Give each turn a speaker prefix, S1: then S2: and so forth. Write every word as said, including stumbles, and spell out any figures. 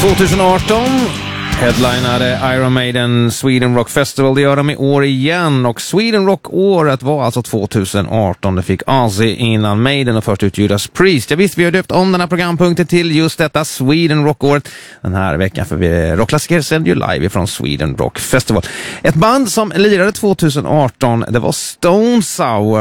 S1: tjugo arton headlinade Iron Maiden Sweden Rock Festival. Det gör de i år igen, och Sweden Rock-året var alltså tjugo arton. Det fick Ozzy innan Maiden och först ut Judas Priest. Jag visste vi har döpt om den här programpunkten till just detta Sweden Rock-året den här veckan, för vi rockklassiker sänder ju live från Sweden Rock Festival. Ett band som lirade tjugo arton, det var Stone Sour.